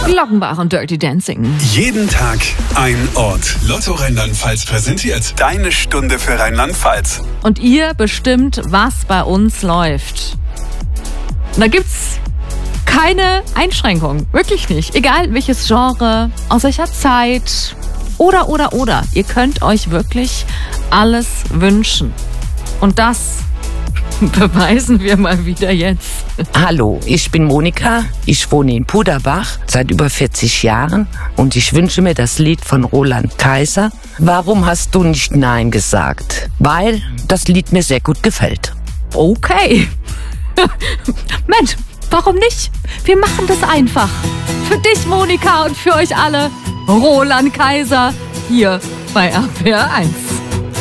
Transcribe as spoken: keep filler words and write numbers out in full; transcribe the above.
Glockenbach und Dirty Dancing. Jeden Tag ein Ort. Lotto Rheinland-Pfalz präsentiert deine Stunde für Rheinland-Pfalz. Und ihr bestimmt, was bei uns läuft. Da gibt's keine Einschränkung. Wirklich nicht. Egal welches Genre, aus welcher Zeit oder, oder, oder. Ihr könnt euch wirklich alles wünschen. Und das beweisen wir mal wieder jetzt. Hallo, ich bin Monika, ich wohne in Puderbach seit über vierzig Jahren und ich wünsche mir das Lied von Roland Kaiser. Warum hast du nicht Nein gesagt? Weil das Lied mir sehr gut gefällt. Okay. Mensch, warum nicht? Wir machen das einfach. Für dich, Monika, und für euch alle. Roland Kaiser hier bei R P R eins.